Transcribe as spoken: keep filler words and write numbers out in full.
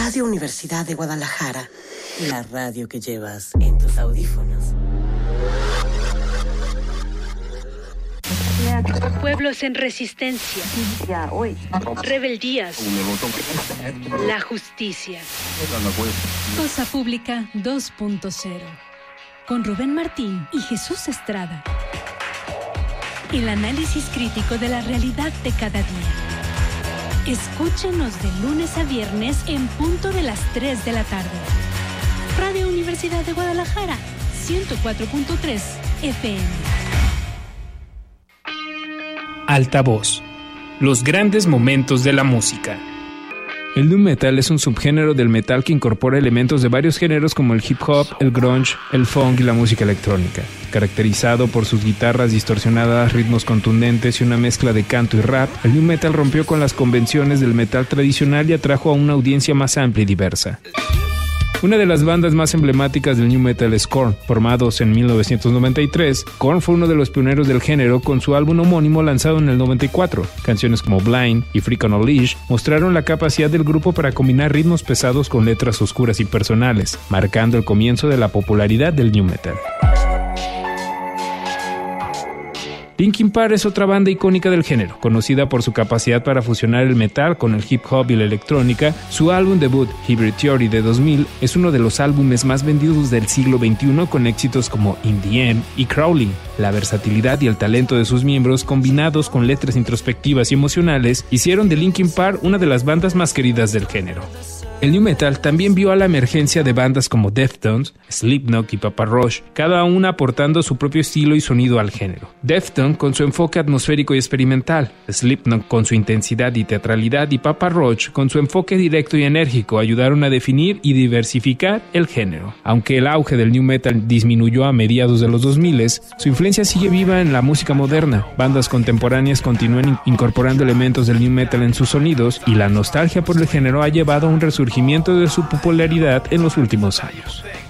Radio Universidad de Guadalajara, la radio que llevas en tus audífonos. Pueblos en resistencia, rebeldías, la justicia. Cosa Pública dos punto cero, con Rubén Martín y Jesús Estrada. El análisis crítico de la realidad de cada día. Escúchenos de lunes a viernes en punto de las tres de la tarde. Radio Universidad de Guadalajara, ciento cuatro punto tres F M. Altavoz. Los grandes momentos de la música. El nu metal es un subgénero del metal que incorpora elementos de varios géneros como el hip hop, el grunge, el funk y la música electrónica. Caracterizado por sus guitarras distorsionadas, ritmos contundentes y una mezcla de canto y rap, el nu metal rompió con las convenciones del metal tradicional y atrajo a una audiencia más amplia y diversa. Una de las bandas más emblemáticas del nu metal es Korn. Formados en mil novecientos noventa y tres, Korn fue uno de los pioneros del género con su álbum homónimo lanzado en el noventa y cuatro. Canciones como Blind y Freak on a Leash mostraron la capacidad del grupo para combinar ritmos pesados con letras oscuras y personales, marcando el comienzo de la popularidad del nu metal. Linkin Park es otra banda icónica del género, conocida por su capacidad para fusionar el metal con el hip hop y la electrónica. Su álbum debut, Hybrid Theory de dos mil, es uno de los álbumes más vendidos del siglo veintiuno, con éxitos como In the End y Crawling. La versatilidad y el talento de sus miembros, combinados con letras introspectivas y emocionales, hicieron de Linkin Park una de las bandas más queridas del género. El nu metal también vio a la emergencia de bandas como Deftones, Slipknot y Papa Roach, cada una aportando su propio estilo y sonido al género. Deftones con su enfoque atmosférico y experimental, Slipknot con su intensidad y teatralidad y Papa Roach con su enfoque directo y enérgico ayudaron a definir y diversificar el género. Aunque el auge del nu metal disminuyó a mediados de los dos mil, su influencia sigue viva en la música moderna. Bandas contemporáneas continúan incorporando elementos del nu metal en sus sonidos y la nostalgia por el género ha llevado a un resurgimiento de su popularidad en los últimos años.